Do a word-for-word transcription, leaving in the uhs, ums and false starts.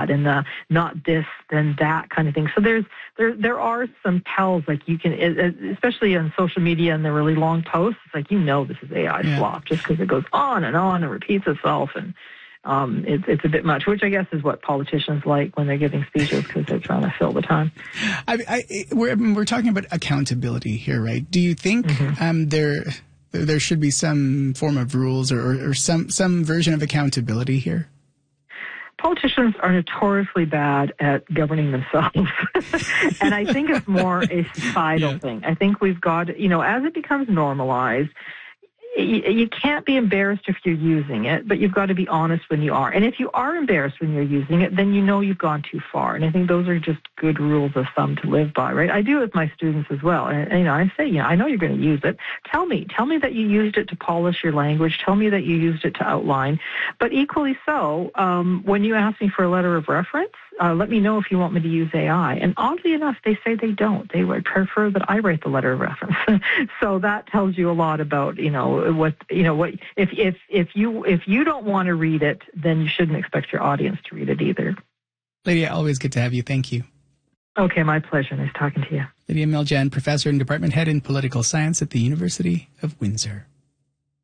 bad, and the not this, then that kind of thing. So there's there there are some tells, like you can, especially on social media and the really long posts, it's like, you know, this is A I yeah. slop just because it goes on and on and repeats itself, and um, it, it's a bit much, which I guess is what politicians like when they're giving speeches because they're trying to fill the time. I, I, we're, we're talking about accountability here, right? Do you think mm-hmm. um, there there should be some form of rules or, or, or some, some version of accountability here? Politicians are notoriously bad at governing themselves. And I think it's more a societal yeah. thing. I think we've got, you know, as it becomes normalized, you, you can't be embarrassed if you're using it, but you've got to be honest when you are. And if you are embarrassed when you're using it, then you know you've gone too far. And I think those are just good rules of thumb to live by, right? I do it with my students as well. And, you know, I say, you know, I know you're going to use it. Tell me. Tell me that you used it to polish your language. Tell me that you used it to outline. But equally so, um, when you ask me for a letter of reference, Uh, let me know if you want me to use A I. And oddly enough, they say they don't. They would prefer that I write the letter of reference. So that tells you a lot about, you know, what, you know, what, if, if, if you, if you don't want to read it, then you shouldn't expect your audience to read it either. Lydia, always good to have you. Thank you. Okay, my pleasure. Nice talking to you. Lydia Miljan, professor and department head in political science at the University of Windsor.